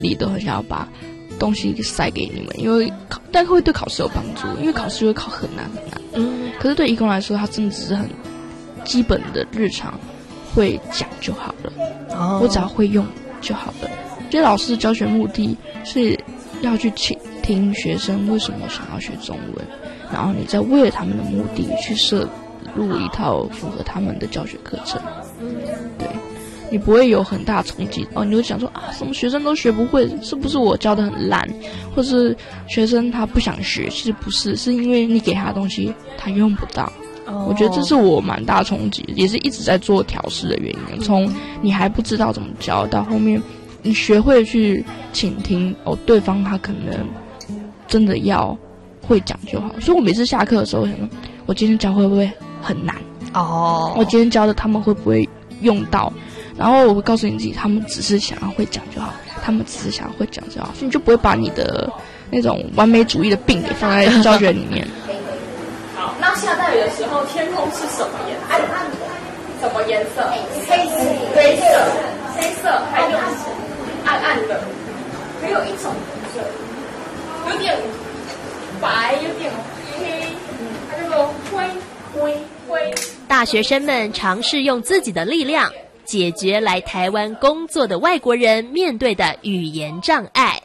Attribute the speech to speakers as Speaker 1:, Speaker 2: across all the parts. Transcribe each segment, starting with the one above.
Speaker 1: 里都很想要把东西塞给你们，因为但会对考试有帮助，因为考试会考很难很难。可是对移工来说，他真的只是很基本的日常会讲就好了，我只要会用就好了。觉得老师的教学目的是要去倾听学生为什么想要学中文，然后你再为了他们的目的去设入一套符合他们的教学课程。对，你不会有很大冲击你会想说什么学生都学不会，是不是我教的很烂，或是学生他不想学？其实不是，是因为你给他的东西他用不到。我觉得这是我蛮大冲击，也是一直在做调试的原因。从你还不知道怎么教，到后面你学会去倾听对方他可能真的要会讲就好。所以我每次下课的时候，我想说我今天教会不会很难？我今天教的他们会不会用到？然后我会告诉你自己，他们只是想要会讲就好，他们只是想要会讲就好，所以你就不会把你的那种完美主义的病给放在教学里面。
Speaker 2: 好，那下大雨的时候，天空是什么颜色？什么颜色？黑色，还有暗暗的，还有一种颜色，有点白，有点黑，它叫做灰。
Speaker 3: 大学生们尝试用自己的力量解决来台湾工作的外国人面对的语言障碍。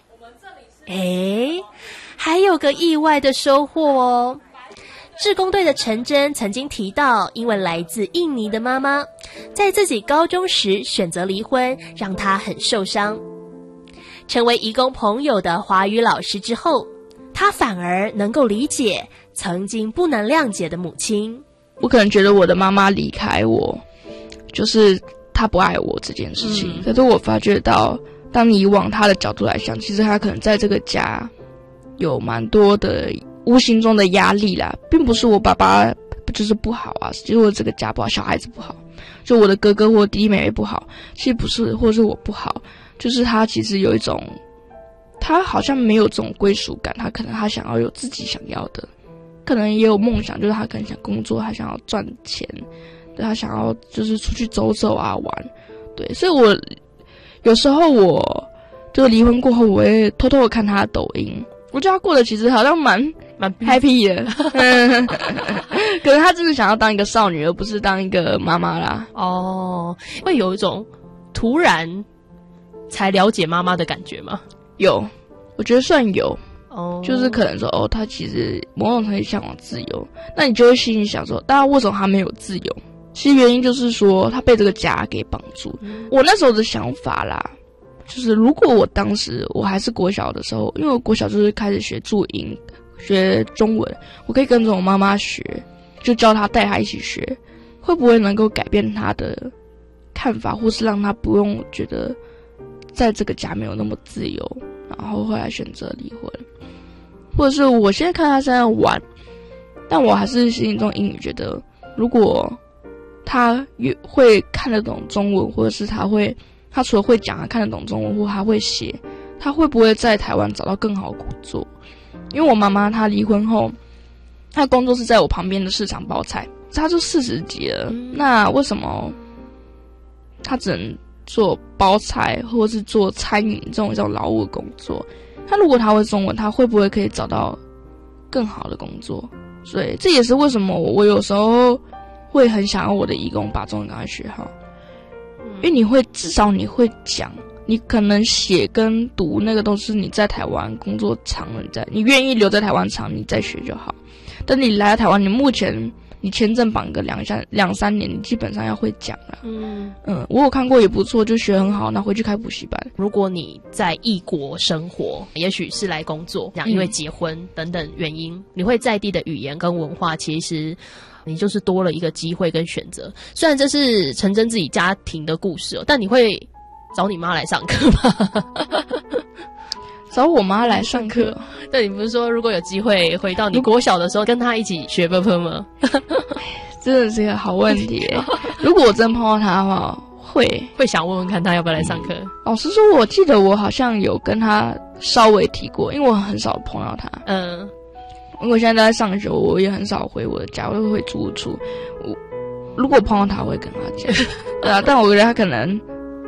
Speaker 3: 还有个意外的收获哦。志工队的陈真曾经提到，因为来自印尼的妈妈在自己高中时选择离婚，让她很受伤。成为移工朋友的华语老师之后，她反而能够理解曾经不能谅解的母亲。
Speaker 1: 我可能觉得我的妈妈离开我，就是她不爱我这件事情。可是我发觉到，当你往她的角度来想，其实她可能在这个家有蛮多的无形中的压力啦，并不是我爸爸就是不好就是我这个家不好，小孩子不好，就我的哥哥或弟弟妹妹不好，其实不是，或者是我不好，就是他其实有一种，他好像没有这种归属感，他可能他想要有自己想要的，可能也有梦想，就是他可能想工作，他想要赚钱，对，他想要就是出去走走玩，对，所以我有时候我就离婚过后，我会偷偷的看他的抖音，我觉得他过得其实好像蛮 happy 的，可能他真的想要当一个少女，而不是当一个妈妈啦。
Speaker 4: 会有一种突然才了解妈妈的感觉吗？
Speaker 1: 有，我觉得算有。就是可能说他其实某种程度向往自由，那你就会心里想说，当然为什么他没有自由？其实原因就是说他被这个家给绑住。我那时候的想法啦，就是如果我当时我还是国小的时候，因为我国小就是开始学注音、学中文，我可以跟着我妈妈学，就教她带她一起学，会不会能够改变她的看法，或是让她不用觉得在这个家没有那么自由，然后后来选择离婚？或者是我现在看他现在玩，但我还是心里中隐隐觉得，如果他会看得懂中文，或者是他除了会讲，他看得懂中文，或他会写，他会不会在台湾找到更好的工作？因为我妈妈她离婚后，她工作是在我旁边的市场包菜，她就40几了，那为什么她只能做包菜，或是做餐饮这种劳务的工作？他如果他会中文，他会不会可以找到更好的工作？所以这也是为什么我有时候会很想要我的移工把中文赶快学好，因为至少你会讲，你可能写跟读那个都是你在台湾工作长了，你愿意留在台湾长，你再学就好。但你来到台湾，你目前你签证绑个2-3年，你基本上要会讲了。我有看过也不错，就学很好，那回去开补习班。
Speaker 4: 如果你在异国生活，也许是来工作，因为结婚等等原因，你会在地的语言跟文化，其实你就是多了一个机会跟选择。虽然这是陈真自己家庭的故事但你会找你妈来上课吗？
Speaker 1: 找我妈来上课？
Speaker 4: 对，你不是说如果有机会回到你国小的时候，跟她一起学啵啵吗？
Speaker 1: 真的是一个好问题耶。如果我真碰到她的话，会
Speaker 4: 想问问看她要不要来上课。
Speaker 1: 老实说，我记得我好像有跟她稍微提过，因为我很少碰到她。因为我现在都在上学，我也很少回我的家，我都会租屋处。如果碰到她，我会跟她讲。但我觉得她可能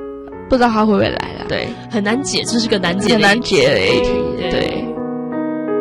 Speaker 1: 不知道他会不会来啦。
Speaker 4: 对，很难解，这是个难解的
Speaker 1: 很难解的议题。对。